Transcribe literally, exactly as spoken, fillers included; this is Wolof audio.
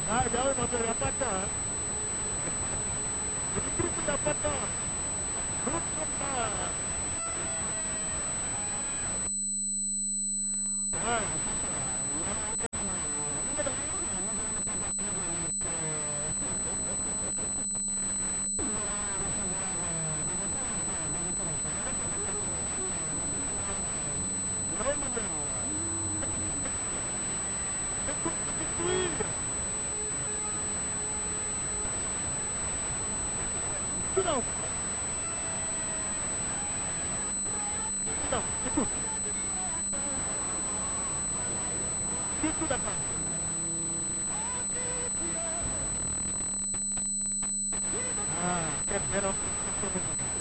Ah, jauh motor dapat dah. Itu dapat dah. Tutup dah. Ah. Não. Não, itu. Itu dapat. Ah, quer ver?